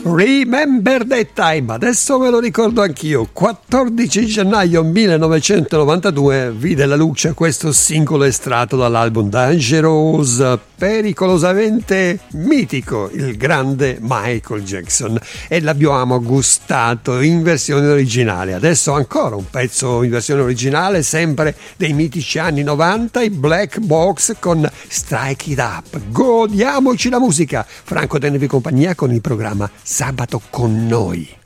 Remember that time, adesso me lo ricordo anch'io. 14 gennaio 1992 vide la luce questo singolo estratto dall'album Dangerous, pericolosamente mitico, il grande Michael Jackson, e l'abbiamo gustato in versione originale. Adesso ancora un pezzo in versione originale, sempre dei mitici anni 90, i Black Box con Strike It Up. Godiamoci la musica. Franco tenevi compagnia con il programma Sabato con noi.